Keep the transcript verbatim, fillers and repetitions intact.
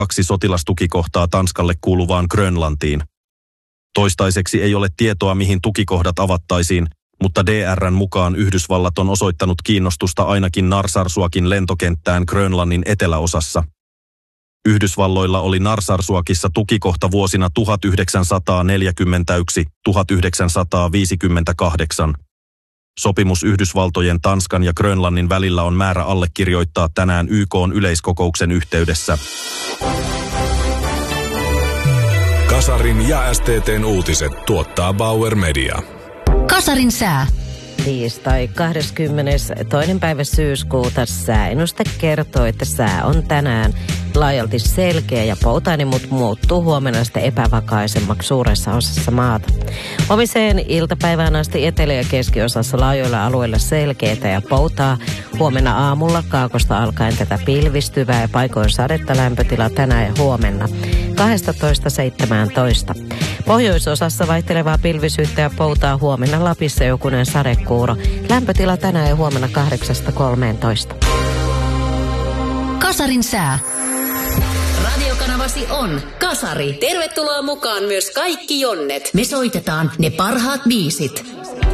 kaksi sotilastukikohtaa Tanskalle kuuluvaan Grönlantiin. Toistaiseksi ei ole tietoa, mihin tukikohdat avattaisiin, mutta D R:n mukaan Yhdysvallat on osoittanut kiinnostusta ainakin Narsarsuakin lentokenttään Grönlannin eteläosassa. Yhdysvalloilla oli Narsarsuakissa tukikohta vuosina tuhatyhdeksänsataaneljäkymmentäyksi–tuhatyhdeksänsataaviisikymmentäkahdeksan. Sopimus Yhdysvaltojen, Tanskan ja Grönlannin välillä on määrä allekirjoittaa tänään Y K:n yleiskokouksen yhteydessä. Kasarin ja S T T:n uutiset tuottaa Bauer Media. Kasarin sää. Tiistai kahdeskymmenestoinen päivä syyskuuta sääennuste kertoo, että sää on tänään laajalti selkeä ja poutainen, mutta muuttuu huomenna sitten epävakaisemmaksi suuressa osassa maata. Huomiseen iltapäivään asti etelä- ja keskiosassa laajoilla alueilla selkeätä ja poutaa. Huomenna aamulla kaakosta alkaen tätä pilvistyvää ja paikoin sadetta, lämpötila tänään ja huomenna kaksitoista seitsemäntoista. Pohjoisosassa vaihtelevaa pilvisyyttä ja poutaa, huomenna Lapissa jokunen sadekuuro. Lämpötila tänään ja huomenna kahdeksasta kolmeentoista. Kasarin sää. Radiokanavasi on Kasari. Tervetuloa mukaan myös kaikki jonnet. Me soitetaan ne parhaat biisit.